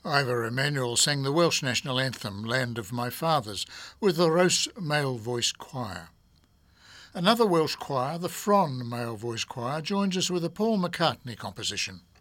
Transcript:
Ivor Emanuel sang the Welsh national anthem, Land of My Fathers, with the Rhos Male Voice Choir. Another Welsh choir, the Ffron Male Voice Choir, joins us with a Paul McCartney composition.